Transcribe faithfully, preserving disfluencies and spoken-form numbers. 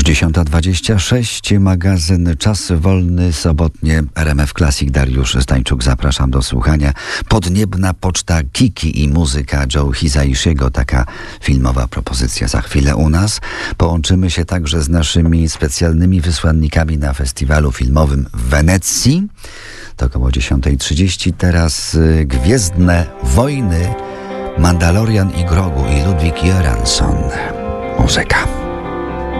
Już dziesiąta dwadzieścia sześć, magazyn Czas Wolny, sobotnie R M F Classic. Dariusz Stańczuk, zapraszam do słuchania. Podniebna poczta Kiki i muzyka Joe Hisaishiego. Taka filmowa propozycja za chwilę u nas. Połączymy się także z naszymi specjalnymi wysłannikami na festiwalu filmowym w Wenecji. To około dziesiąta trzydzieści. Teraz y, Gwiezdne Wojny, Mandalorian i Grogu i Ludwig Göransson. Muzyka.